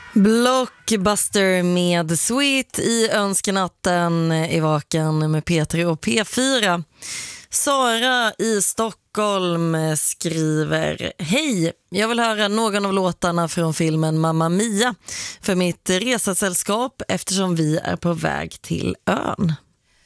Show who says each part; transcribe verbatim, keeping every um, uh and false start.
Speaker 1: Blockbuster med Sweet i önskenatten i Vaken med P tre och P fyra. Sara i Stockholm skriver: Hej, jag vill höra någon av låtarna från filmen Mamma Mia för mitt resasällskap eftersom vi är på väg till ön.